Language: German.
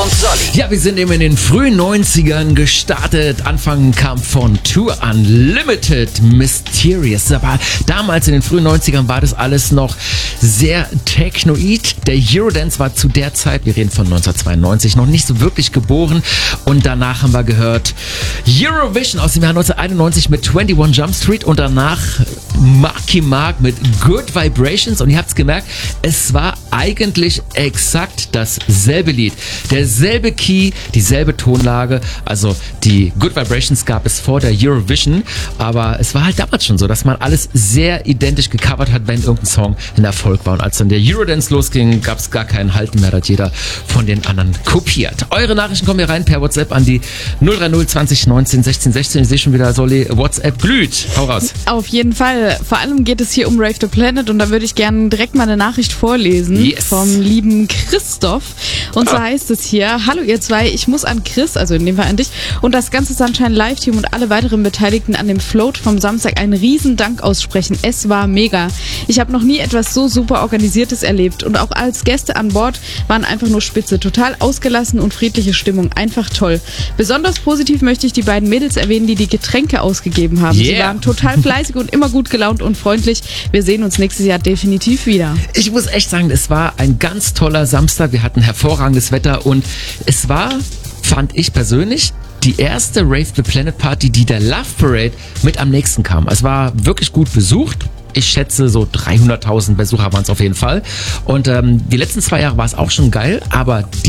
und Solly. Ja, wir sind eben in den frühen 90ern gestartet. Anfang kam von Tour Unlimited, Mysterious. Aber damals in den frühen 90ern war das alles noch sehr technoid. Der Eurodance war zu der Zeit, wir reden von 1992, noch nicht so wirklich geboren. Und danach haben wir gehört Eurovision aus dem Jahr 1991 mit 21 Jump Street und danach Marky Mark mit Good Vibrations. Und ihr habt's gemerkt, es war eigentlich exakt dasselbe Lied. Derselbe Key, dieselbe Tonlage. Also die Good Vibrations gab es vor der Eurovision. Aber es war halt damals schon so, dass man alles sehr identisch gecovert hat, wenn irgendein Song ein Erfolg war. Und als dann der Eurodance losging, gab es gar keinen Halten mehr. Da hat jeder von den anderen kopiert. Eure Nachrichten kommen hier rein per WhatsApp an die 030 20 19 16 16. Ich sehe schon wieder, Solly, WhatsApp glüht. Hau raus. Auf jeden Fall. Vor allem geht es hier um Rave the Planet und da würde ich gerne direkt mal eine Nachricht vorlesen vom lieben Christoph. Und so heißt es hier: Hallo ihr zwei, ich muss an Chris, also in dem Fall an dich, und das ganze Sunshine Live-Team und alle weiteren Beteiligten an dem Float vom Samstag einen riesen Dank aussprechen. Es war mega. Ich habe noch nie etwas so super Organisiertes erlebt und auch als Gäste an Bord waren einfach nur spitze. Total ausgelassen und friedliche Stimmung. Einfach toll. Besonders positiv möchte ich die beiden Mädels erwähnen, die die Getränke ausgegeben haben. Sie waren total fleißig und immer gut gelaunt und freundlich. Wir sehen uns nächstes Jahr definitiv wieder. Ich muss echt sagen, es war ein ganz toller Samstag. Wir hatten hervorragendes Wetter und es war, fand ich persönlich, die erste Rave the Planet Party, die der Love Parade mit am nächsten kam. Es war wirklich gut besucht. Ich schätze, so 300.000 Besucher waren es auf jeden Fall. Und die letzten 2 Jahre war es auch schon geil, aber